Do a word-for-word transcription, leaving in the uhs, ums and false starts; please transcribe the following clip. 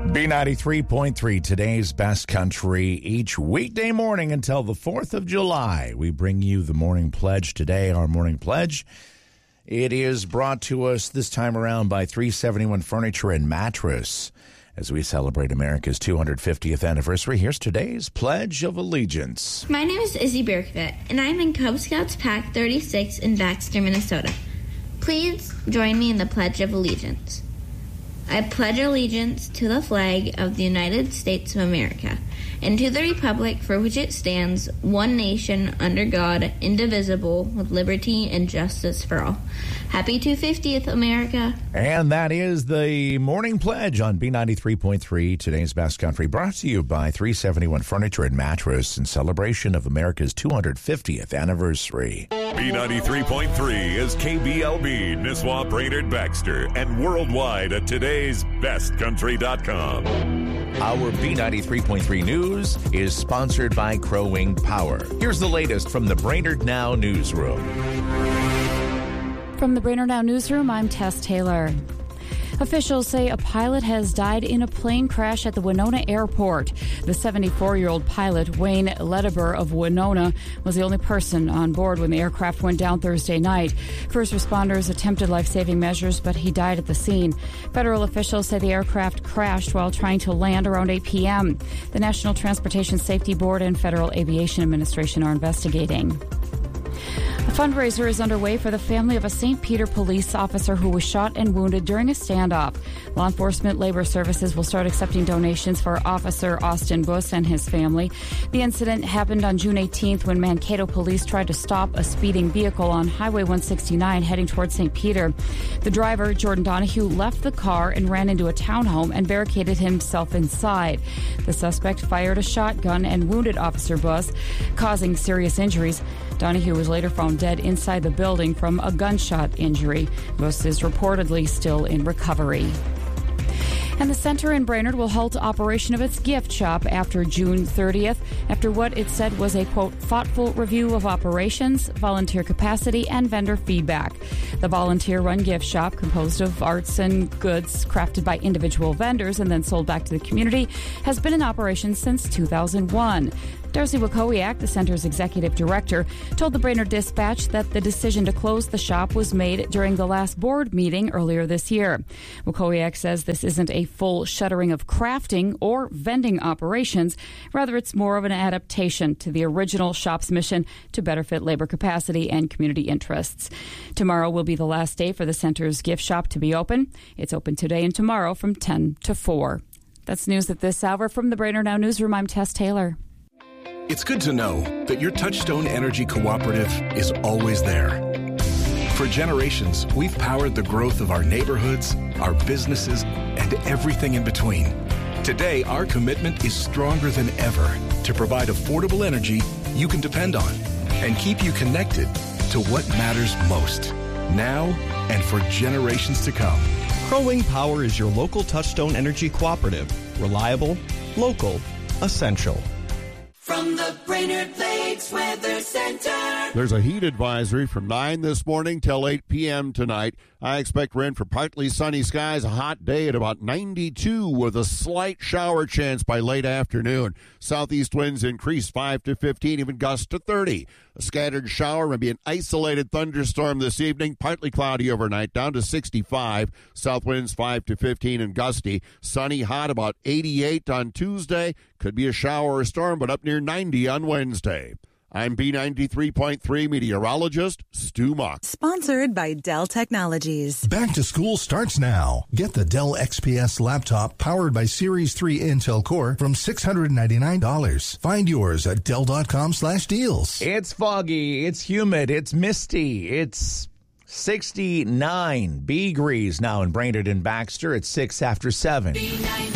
B ninety-three point three, today's best country. Each weekday morning until the fourth of July, we bring you the Morning Pledge. Today, our Morning Pledge, it is brought to us this time around by three seventy-one Furniture and Mattress. As we celebrate America's two hundred fiftieth anniversary, here's today's Pledge of Allegiance. My name is Izzy Berkvet, and I'm in Cub Scouts Pack thirty-six in Baxter, Minnesota. Please join me in the Pledge of Allegiance. I pledge allegiance to the flag of the United States of America and to the republic for which it stands, one nation, under God, indivisible, with liberty and justice for all. Happy two hundred fiftieth, America. And that is the Morning Pledge on B ninety-three point three, today's best country, brought to you by three seventy-one Furniture and Mattress in celebration of America's two hundred fiftieth anniversary. B ninety-three point three is K B L B, Nisswa, Brainerd, Baxter, and worldwide at today's best country dot com. Our B ninety-three point three news is sponsored by Crow Wing Power. Here's the latest from the Brainerd Now newsroom. From the Brainerd Now newsroom, I'm Tess Taylor. Officials say a pilot has died in a plane crash at the Winona Airport. The seventy-four-year-old pilot, Wayne Ledbetter of Winona, was the only person on board when the aircraft went down Thursday night. First responders attempted life-saving measures, but he died at the scene. Federal officials say the aircraft crashed while trying to land around eight p.m. The National Transportation Safety Board and Federal Aviation Administration are investigating. A fundraiser is underway for the family of a Saint Peter police officer who was shot and wounded during a standoff. Law Enforcement Labor Services will start accepting donations for Officer Austin Buss and his family. The incident happened on June eighteenth when Mankato police tried to stop a speeding vehicle on Highway one sixty-nine heading towards Saint Peter. The driver, Jordan Donahue, left the car and ran into a townhome and barricaded himself inside. The suspect fired a shotgun and wounded Officer Buss, causing serious injuries. Donahue was later found dead inside the building from a gunshot injury. Buss is reportedly still in recovery. And the center in Brainerd will halt operation of its gift shop after June thirtieth, after what it said was a, quote, thoughtful review of operations, volunteer capacity, and vendor feedback. The volunteer-run gift shop, composed of arts and goods crafted by individual vendors and then sold back to the community, has been in operation since two thousand one. Darcy Wakowiak, the center's executive director, told the Brainerd Dispatch that the decision to close the shop was made during the last board meeting earlier this year. Wakowiak says this isn't a full shuttering of crafting or vending operations. Rather, it's more of an adaptation to the original shop's mission to better fit labor capacity and community interests. Tomorrow will be the last day for the center's gift shop to be open. It's open today and tomorrow from ten to four. That's news at this hour. From the Brainerd Now newsroom, I'm Tess Taylor. It's good to know that your Touchstone Energy Cooperative is always there. For generations, we've powered the growth of our neighborhoods, our businesses, and everything in between. Today, our commitment is stronger than ever to provide affordable energy you can depend on and keep you connected to what matters most, now and for generations to come. Crow Wing Power is your local Touchstone Energy Cooperative. Reliable, local, essential. From the Brainerd Lakes Weather Center. There's a heat advisory from nine this morning till eight p.m. tonight. I expect rain for partly sunny skies, a hot day at about ninety-two with a slight shower chance by late afternoon. Southeast winds increase five to fifteen, even gusts to thirty. A scattered shower, maybe an isolated thunderstorm this evening. Partly cloudy overnight, down to sixty-five. South winds five to fifteen and gusty. Sunny, hot, about eighty-eight on Tuesday. Could be a shower or storm, but up near ninety on Wednesday. I'm B ninety-three point three meteorologist Stu Mock. Sponsored by Dell Technologies. Back to school starts now. Get the Dell X P S laptop powered by Series three Intel Core from six hundred ninety-nine dollars. Find yours at Dell.com slash deals. It's foggy, it's humid, it's misty, it's sixty-nine degrees now in Brainerd and Baxter. It's six after seven.